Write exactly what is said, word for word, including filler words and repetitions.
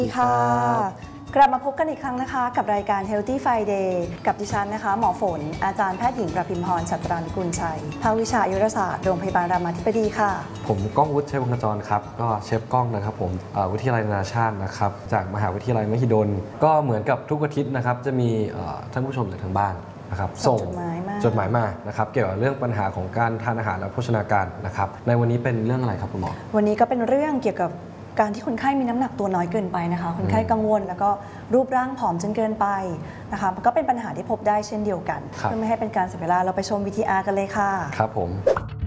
สวัสดีค่ะกลับมาพบกันอีกครั้งนะคะกับรายการ Healthy Friday กับดิฉันนะคะหมอฝนอาจารย์แพทย์หญิงประพิมพร ฉัตรานุกูลชัยภาควิชาอายุรศาสตร์โรงพยาบาลรามาธิบดีค่ะผมก้องวุฒิชัยวงศ์ขจรครับก็เชฟก้องนะครับผมวิทยาลัยนานาชาตินะครับจากมหาวิทยาลัยมหิดลก็เหมือนกับทุกอาทิตย์นะครับจะมีท่านผู้ชมจากทางบ้านนะครับส่งจดหมายมานะครับเกี่ยวกับเรื่องปัญหาของการทานอาหารและโภชนาการนะครับในวันนี้เป็นเรื่องอะไรครับคุณหมอวันนี้ก็เป็นเรื่องเกี่ยวกับการที่คนไข้มีน้ำหนักตัวน้อยเกินไปนะคะคนไข้กังวลแล้วก็รูปร่างผอมจนเกินไปนะคะก็เป็นปัญหาที่พบได้เช่นเดียวกันเพื่อไม่ให้เป็นการเสียเวลาเราไปชม วี ที อาร์ กันเลยค่ะครับผม